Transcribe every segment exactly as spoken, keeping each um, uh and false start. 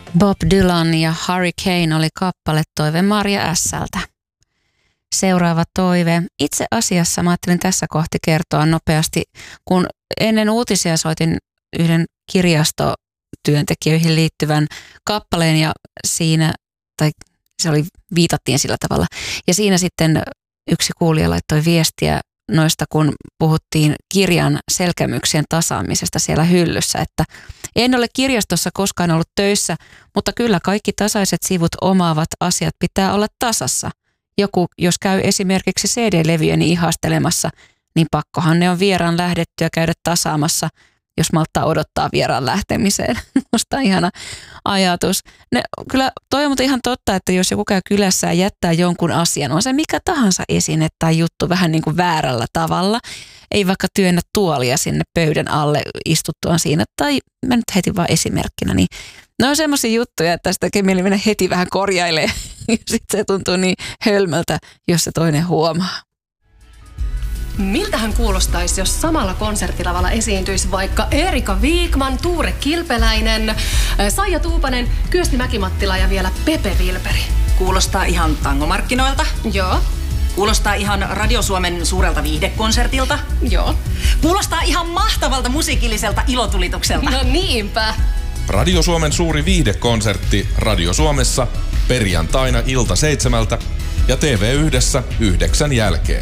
Bob Dylan ja Hurricane oli kappale toive Marja Ässältä. Seuraava toive. Itse asiassa mä ajattelin tässä kohti kertoa nopeasti, kun ennen uutisia soitin yhden kirjastotyöntekijöihin liittyvän kappaleen ja siinä, tai se oli, viitattiin sillä tavalla. Ja siinä sitten yksi kuulija laittoi viestiä noista, kun puhuttiin kirjan selkämyksien tasaamisesta siellä hyllyssä, että en ole kirjastossa koskaan ollut töissä, mutta kyllä kaikki tasaiset sivut omaavat asiat pitää olla tasassa. Joku, jos käy esimerkiksi C D-levyjeni ihastelemassa, niin pakkohan ne on vieraan lähdettyä käydä tasaamassa, jos malttaa odottaa vieraan lähtemiseen. Musta on ihana ajatus. Ne, kyllä toi on mutta ihan totta, että jos joku käy kylässä ja jättää jonkun asian, on se mikä tahansa esine tai juttu vähän niin kuin väärällä tavalla. Ei vaikka työnnä tuolia sinne pöydän alle istuttuaan siinä, tai mä nyt heti vaan esimerkkinä, niin ne on semmoisia juttuja, että sitä tekee mieli mennä heti vähän korjailemaan, ja sitten se tuntuu niin hölmöltä, jos se toinen huomaa. Miltähän kuulostaisi, jos samalla konserttilavalla esiintyisi vaikka Erika Wigman, Tuure Kilpeläinen, Saija Tuupanen, Kyösti Mäkimattila ja vielä Pepe Vilperi? Kuulostaa ihan tangomarkkinoilta. Joo. Kuulostaa ihan Radio Suomen suurelta viihdekonsertilta. Joo. Kuulostaa ihan mahtavalta musiikilliselta ilotulitukselta. No niinpä. Radio Suomen suuri viihdekonsertti Radio Suomessa perjantaina ilta seitsemältä ja T V yhdessä yhdeksän jälkeen.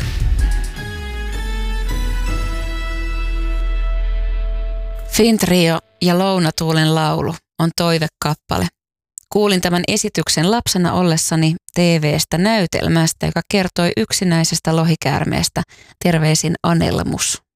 Fintrio ja Lounatuulen laulu on toivekappale. Kuulin tämän esityksen lapsena ollessani T V:stä näytelmästä, joka kertoi yksinäisestä lohikäärmeestä. Terveisin Anelmus.